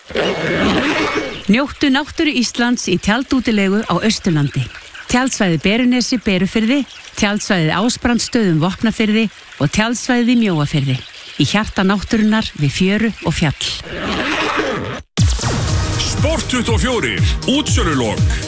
Njóttu náttúru Íslands í tjaldútilegu á Austurlandi. Tjaldsvæði Berunesi, Berufirði, tjaldsvæði Ásbrandsstöðum, Vopnafirði og tjaldsvæði Mjóafirði. Í hjarta náttúrunnar við fjöru og fjall. Sport 24, útsölulok.